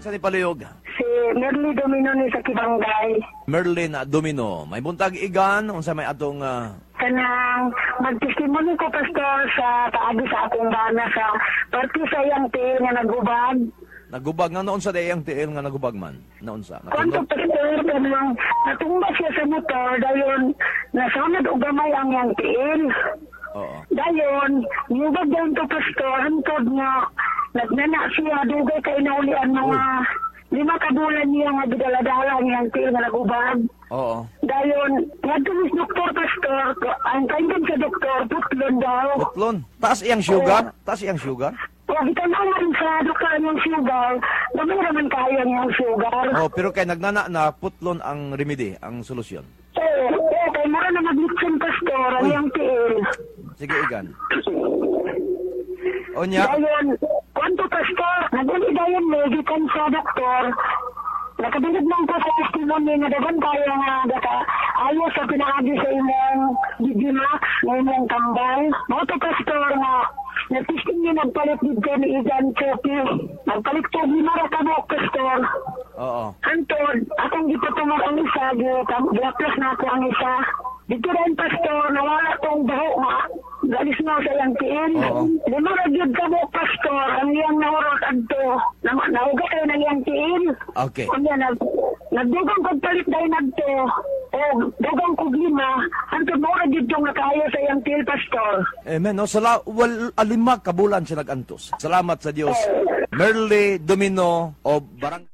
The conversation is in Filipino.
Sa ni paluyog? Si Merly Domino ni sa Kibanggay. Merlin Domino. May buntag igan, unsa may atong Kanang magtestimony ko, Pastor, sa paagi sa akong bana sa party sa iyang tiil nga nagubad. nagubag nga noon sa dayang tiil nga nagubag man. Noon sa. Kwanto, Pastor, kanang natumba siya sa motor, dayon nasanad o gamay ang iyang tiil. Oo. Dayon, niyubag dayon to, Pastor, hantod nga nagnana siya, dugay kay naulian mga 5 kabulan niya nga bidala-dala niyang tiil nga nagubad. Oo. Dayon, nagtulis doktor, Pastor, ang kaindan sa doktor, putlon daw. Putlon. Taas iyang sugar? Taas iyang sugar? O, itanawan sa doktor niyang sugar, dami naman kaya niyang sugar. Oh, pero kay nagnana na putlon ang remedy, ang solusyon. Kay mara na maglitsin, Pastor, ang Uy. iyang tiil. Sige igan. Onya. Dayon, kwanto, Pastor, naguli dayon medikan sa doktor, nakabilib lang ko sa testimony na dagan kaya nga daka ayaw sa pinaagi sa imong Digimax, na imong tambal. Mga to, Pastor, nga nagtisting niya nagpalit dito ni Igan Choki. Nagpalit ko, ginara ka mo, Pastor. Oo. Antod, akong gipatumar ang isa, gilaplas na ako ang isa. Dito rin, Pastor, nawala tong baho nga. Galis mo sa iyang tiil. Oo. Lima ragyod ka mo, Pastor, ang iyang naurot adto. Nauga kayo ng iyang tiil. Okay. Kanya, nagdugang kong palit dahil nagto. O, dugang kong 5. Antod mo ragyod tong nakaya sa iyang tiil, Pastor. Amen. No, alima kabulan siya nagantos. Salamat sa Dios. Merly Domino o Barang